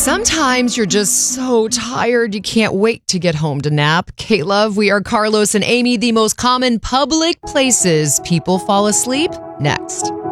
Sometimes you're just so tired you can't wait to get home to nap. Kate Love, we are Carlos and Amy, the most common public places people fall asleep. Next.